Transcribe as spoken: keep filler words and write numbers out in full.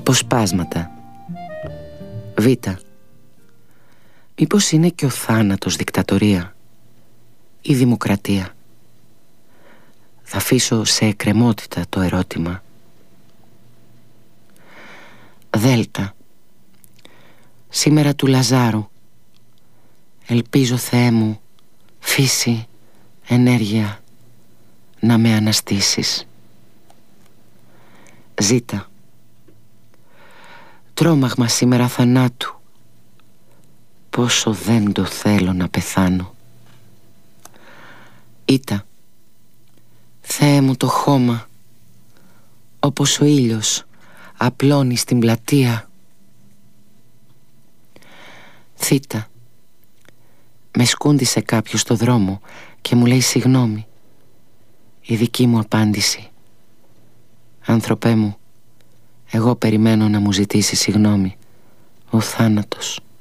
Αποσπάσματα. Β. Μήπως είναι και ο θάνατος δικτατορία ή δημοκρατία? Θα αφήσω σε εκκρεμότητα το ερώτημα. Δέλτα. Σήμερα του Λαζάρου. Ελπίζω, Θεέ μου, φύση, ενέργεια, να με αναστήσεις. Ζήτα. Τρόμαγμα σήμερα θανάτου. Πόσο δεν το θέλω να πεθάνω. Ήτα. Θεέ μου το χώμα, όπως ο ήλιος απλώνει στην πλατεία. Θήτα. Με σκούντισε κάποιος στο δρόμο και μου λέει συγγνώμη. Η δική μου απάντηση. Άνθρωπέ μου, εγώ περιμένω να μου ζητήσει συγγνώμη ο θάνατος.